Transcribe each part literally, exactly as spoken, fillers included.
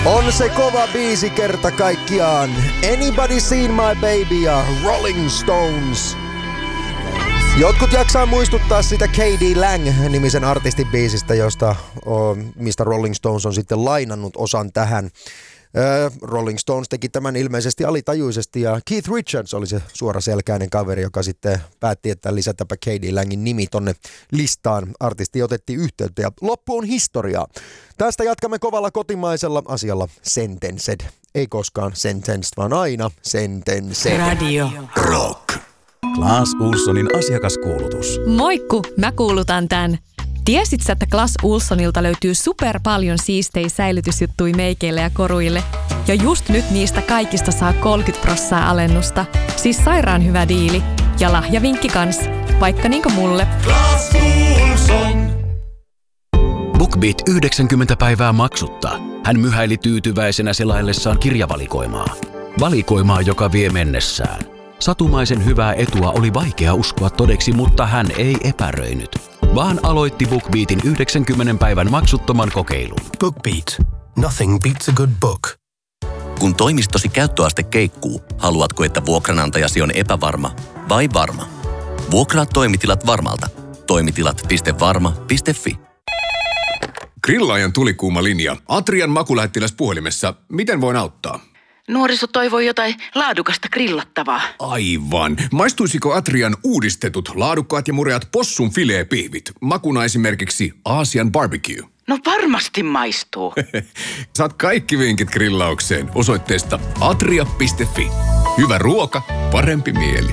On se kova biisi kerta kaikkiaan. Anybody Seen My Baby ja Rolling Stones. Jotkut jaksaa muistuttaa sitä K D Lang-nimisen artistin biisistä, josta, mistä Rolling Stones on sitten lainannut osan tähän. Rolling Stones teki tämän ilmeisesti alitajuisesti ja Keith Richards oli se suoraselkäinen kaveri, joka sitten päätti, että lisätäpä K D Langin nimi tonne listaan. Artisti otettiin yhteyttä ja loppu on historiaa. Tästä jatkamme kovalla kotimaisella asialla Sentenced. Ei koskaan sentenced, vaan aina Sentenced. Radio Rock. Claes Ohlsonin asiakaskuulutus. Moikku, mä kuulutan tän. Tiesit sä, että Claes Ohlsonilta löytyy super paljon siistei säilytysjuttui meikeille ja koruille? Ja just nyt niistä kaikista saa kolmekymmentä prosenttia alennusta. Siis sairaan hyvä diili. Ja lahjavinkki kans. Vaikka niinku mulle. Claes Ohlson. BookBeat yhdeksänkymmentä päivää maksutta. Hän myhäili tyytyväisenä selaillessaan kirjavalikoimaa. Valikoimaa, joka vie mennessään. Satumaisen hyvää etua oli vaikea uskoa todeksi, mutta hän ei epäröinyt, vaan aloitti BookBeatin yhdeksänkymmentä päivän maksuttoman kokeilun. BookBeat. Nothing beats a good book. Kun toimistosi käyttöaste keikkuu, haluatko, että vuokranantajasi on epävarma vai varma? Vuokraa toimitilat varmalta. toimitilat piste varma piste fi. Grillaajan tulikuuma linja. Atrian makulähettiläs puhelimessa. Miten voin auttaa? Nuoriso toivoo jotain laadukasta grillattavaa. Aivan. Maistuisiko Atrian uudistetut, laadukkaat ja mureat possun fileepihvit? Makuna esimerkiksi Aasian barbecue. No varmasti maistuu. Saat kaikki vinkit grillaukseen osoitteesta atria piste fi. Hyvä ruoka, parempi mieli.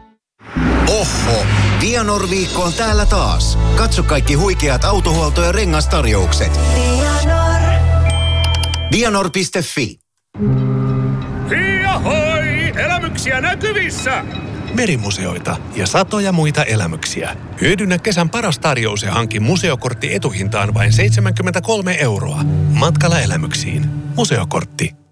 Oho! Vianor-viikko on täällä taas. Katso kaikki huikeat autohuolto- ja rengastarjoukset. Vianor. Vianor piste fi. Hiahoi! Elämyksiä näkyvissä! Merimuseoita ja satoja muita elämyksiä. Hyödynnä kesän paras tarjous ja hanki museokortti etuhintaan vain seitsemänkymmentäkolme euroa. Matkalla elämyksiin. Museokortti.